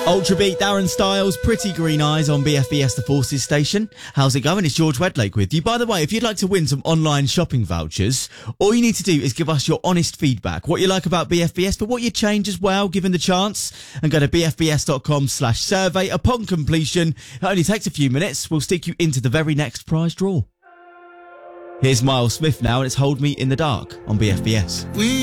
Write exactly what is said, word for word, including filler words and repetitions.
Ultra Beat, Darren Styles, Pretty Green Eyes on B F B S The Forces station. How's it going? It's George Wedlake with you. By the way, if you'd like to win some online shopping vouchers, all you need to do is give us your honest feedback. What you like about B F B S, but what you'd change as well, given the chance. And go to bfbs.com slash survey. Upon completion, it only takes a few minutes. We'll stick you into the very next prize draw. Here's Miles Smith now, and it's Hold Me in the Dark on B F B S. We